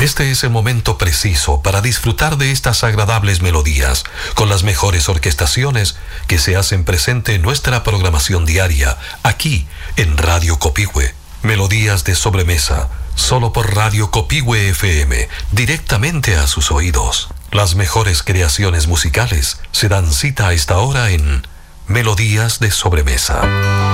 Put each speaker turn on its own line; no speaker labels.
Este es el momento preciso para disfrutar de estas agradables melodías, con las mejores orquestaciones que se hacen presente en nuestra programación diaria, aquí en Radio Copihue. Melodías de sobremesa, solo por Radio Copihue FM, directamente a sus oídos. Las mejores creaciones musicales se dan cita a esta hora en Melodías de sobremesa.